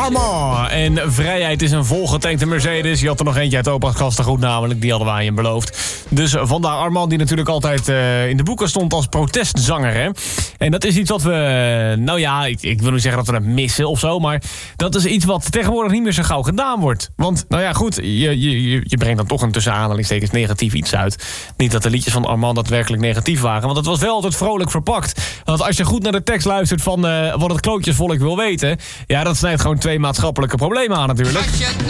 Armand. En Vrijheid is een volgetankte Mercedes. Je had er nog eentje uit opa's gastengoed namelijk. Die hadden wij aan je beloofd. Dus vandaar Armand die natuurlijk altijd in de boeken stond als protestzanger. Hè? En dat is iets wat we... Nou ja, ik wil niet zeggen dat we het missen of zo. Maar dat is iets wat tegenwoordig niet meer zo gauw gedaan wordt. Want nou ja, goed. Je brengt dan toch een tussen aanhalingstekens negatief iets uit. Niet dat de liedjes van Armand daadwerkelijk negatief waren. Want het was wel altijd vrolijk verpakt. Want als je goed naar de tekst luistert van wat het klootjesvolk wil weten... Ja, dat snijdt gewoon 2 maatschappelijke problemen aan natuurlijk.